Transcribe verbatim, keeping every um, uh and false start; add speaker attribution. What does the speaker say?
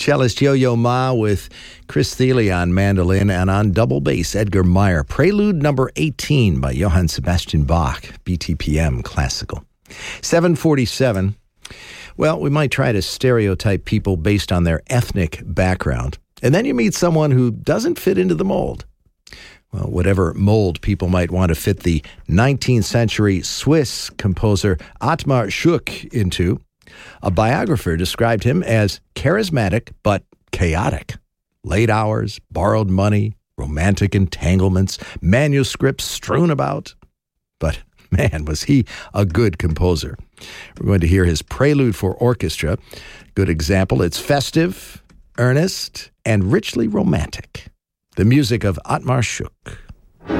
Speaker 1: Cellist Yo-Yo Ma with Chris Thile on mandolin, and on double bass, Edgar Meyer. Prelude number eighteen by Johann Sebastian Bach, B T P M Classical. seven forty-seven. Well, we might try to stereotype people based on their ethnic background, and then you meet someone who doesn't fit into the mold. Well, whatever mold people might want to fit the nineteenth century Swiss composer Ottmar Schuch into, a biographer described him as charismatic but chaotic. Late hours, borrowed money, romantic entanglements, manuscripts strewn about. But man, was he a good composer. We're going to hear his Prelude for Orchestra. Good example. It's festive, earnest, and richly romantic. The music of Ottmar Schuch.